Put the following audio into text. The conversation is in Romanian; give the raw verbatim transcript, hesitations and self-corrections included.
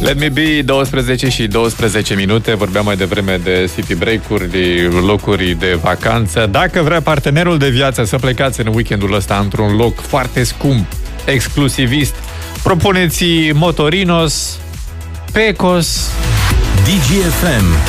Let me be, douăsprezece și douăsprezece minute. Vorbeam mai devreme de city break-uri, locuri de vacanță. Dacă vrea partenerul de viață să plecați în weekendul ăsta într-un loc foarte scump, exclusivist, propuneți Motorinos, Pecos, D G F M.